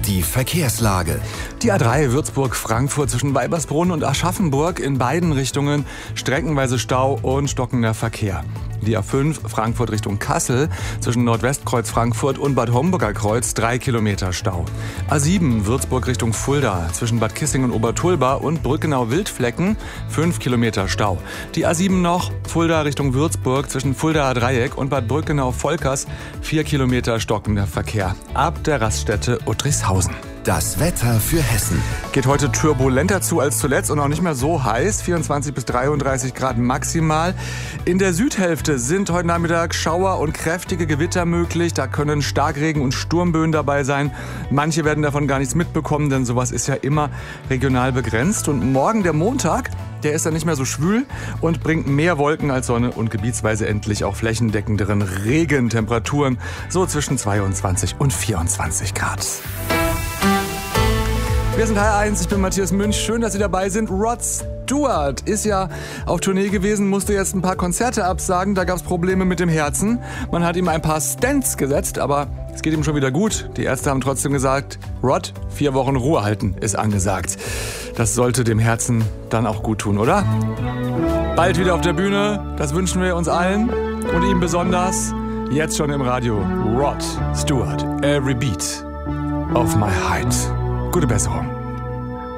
Die Verkehrslage. Die A3 Würzburg-Frankfurt zwischen Weibersbrunn und Aschaffenburg in beiden Richtungen streckenweise Stau und stockender Verkehr. Die A5 Frankfurt Richtung Kassel zwischen Nordwestkreuz Frankfurt und Bad Homburger Kreuz 3 Kilometer Stau. A7 Würzburg Richtung Fulda zwischen Bad Kissing und Obertulba und Brückenau-Wildflecken 5 Kilometer Stau. Die A7 noch Fulda Richtung Würzburg zwischen Fuldaer Dreieck und Bad Brückenau-Volkers 4 Kilometer stockender Verkehr. Ab der Raststätte Uttrichshausen. Das Wetter für Hessen. Geht heute turbulenter zu als zuletzt und auch nicht mehr so heiß. 24 bis 33 Grad maximal. In der Südhälfte sind heute Nachmittag Schauer und kräftige Gewitter möglich. Da können Starkregen und Sturmböen dabei sein. Manche werden davon gar nichts mitbekommen, denn sowas ist ja immer regional begrenzt. Und morgen, der Montag, der ist dann nicht mehr so schwül und bringt mehr Wolken als Sonne und gebietsweise endlich auch flächendeckenderen Regen. Temperaturen so zwischen 22 und 24 Grad. Wir sind HR1, ich bin Matthias Münch. Schön, dass Sie dabei sind. Rod Stewart ist ja auf Tournee gewesen, musste jetzt ein paar Konzerte absagen. Da gab es Probleme mit dem Herzen. Man hat ihm ein paar Stents gesetzt, aber es geht ihm schon wieder gut. Die Ärzte haben trotzdem gesagt, Rod, 4 Wochen Ruhe halten ist angesagt. Das sollte dem Herzen dann auch gut tun, oder? Bald wieder auf der Bühne, das wünschen wir uns allen und ihm besonders. Jetzt schon im Radio, Rod Stewart, Every Beat of My Heart. Gute Besserung.